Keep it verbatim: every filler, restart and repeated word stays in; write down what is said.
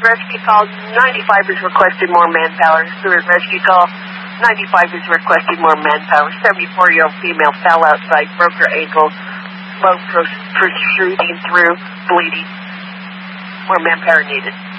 rescue call ninety-five is requesting more manpower. Stewart rescue call ninety-five is requesting more manpower. seventy-four-year-old female fell outside, broke her ankle, bone protruding through, bleeding. More manpower needed.